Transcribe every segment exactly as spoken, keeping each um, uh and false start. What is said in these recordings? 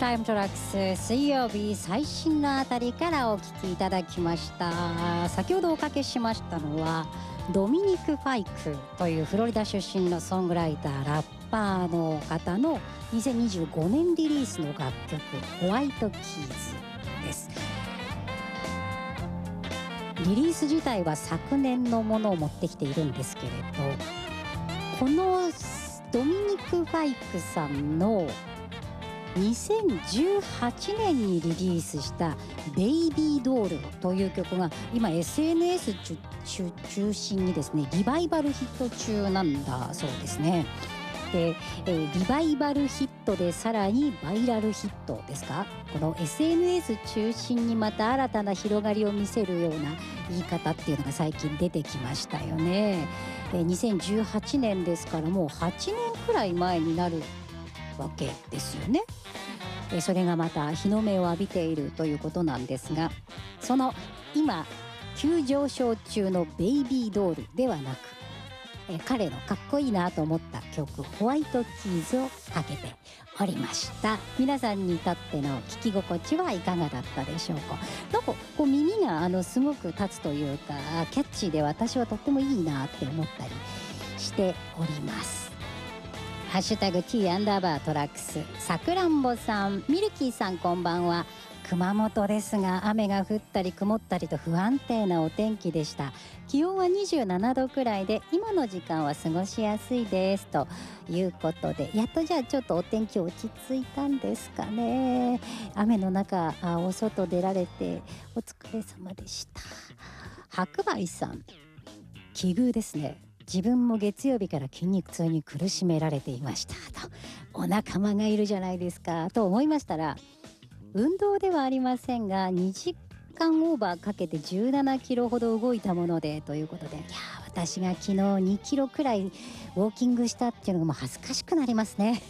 タイムトラックス水曜日最新のあたりからお聞きいただきました。先ほどおかけしましたのはドミニク・ファイクというフロリダ出身のソングライターラッパーの方のにせんにじゅうごねんリリースの楽曲ホワイトキーズです。リリース自体は昨年のものを持ってきているんですけれど、このドミニク・ファイクさんのにせんじゅうはちねんにリリースしたベイビードールという曲が今 エスエヌエス 中心にですねリバイバルヒット中なんだそうですね。で、えー、リバイバルヒットでさらにバイラルヒットですか、この エスエヌエス 中心にまた新たな広がりを見せるような言い方っていうのが最近出てきましたよね。えー、にせんじゅうはちねんですからもうはちねんくらい前になるわけですよね。それがまた日の目を浴びているということなんですが、その今急上昇中のベイビードールではなく、え彼のかっこいいなと思った曲ホワイトキーズをかけておりました。皆さんにとっての聞き心地はいかがだったでしょうか。なんかこう耳があのすごく立つというかキャッチーで私はとってもいいなって思ったりしております。ハッシュタグ T アンダーバートラックス、さくらんぼさん、ミルキーさんこんばんは。熊本ですが雨が降ったり曇ったりと不安定なお天気でした。気温はにじゅうななどくらいで今の時間は過ごしやすいですということで、やっとじゃあちょっとお天気落ち着いたんですかね。雨の中あお外出られてお疲れ様でした。白梅さん、奇遇ですね。自分も月曜日から筋肉痛に苦しめられていましたと、お仲間がいるじゃないですかと思いましたら、運動ではありませんがにじかんオーバーかけてじゅうななキロほど動いたものでということで、いや私が昨日にキロくらいウォーキングしたっていうのがもう恥ずかしくなりますね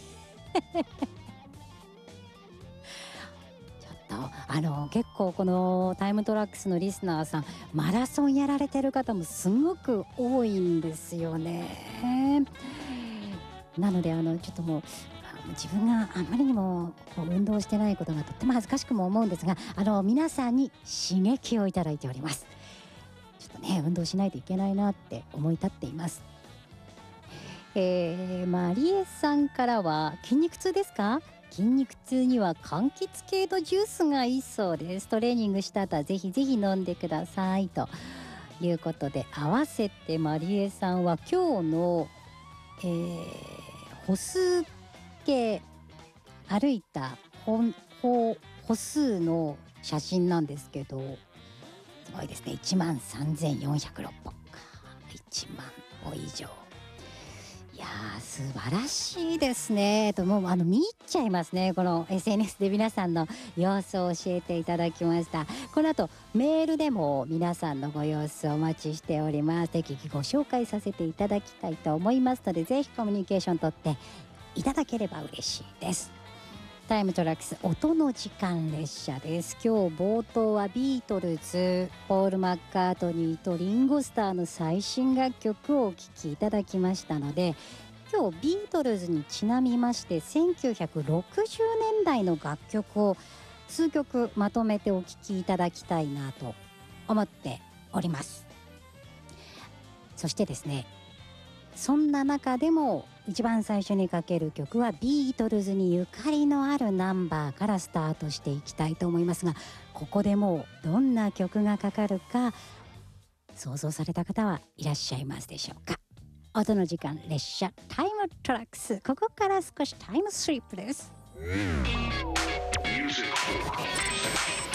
あの結構このタイムトラックスのリスナーさんマラソンやられてる方もすごく多いんですよね。なのであのちょっともう自分があまりにもこう運動してないことがとっても恥ずかしくも思うんですが、あの皆さんに刺激をいただいております。ちょっとね運動しないといけないなって思い立っています。えー、マリエさんからは筋肉痛ですか？筋肉痛には柑橘系のジュースがいいそうです。トレーニングした後はぜひぜひ飲んでくださいということで、合わせてマリエさんは今日の、えー、歩数計歩いた歩歩数の写真なんですけど、すごいですね。いちまんさんぜんよんひゃくろっぽんか、いちまんぽ以上。いやー素晴らしいですねと、もうあの見入っちゃいますね。この エスエヌエス で皆さんの様子を教えていただきました。この後メールでも皆さんのご様子お待ちしております。適宜ご紹介させていただきたいと思いますので、ぜひコミュニケーション取っていただければ嬉しいです。タイムトラックス音の時間列車です。今日冒頭はビートルズ、ポール・マッカートニーとリンゴ・スターの最新楽曲をお聴きいただきましたので、今日ビートルズにちなみましてせんきゅうひゃくろくじゅうねんだいの楽曲を数曲まとめてお聴きいただきたいなと思っております。そしてですね、そんな中でも一番最初にかける曲はビートルズにゆかりのあるナンバーからスタートしていきたいと思いますが、ここでもうどんな曲がかかるか想像された方はいらっしゃいますでしょうか。音の時間列車タイムトラックス、ここから少しタイムスリップです。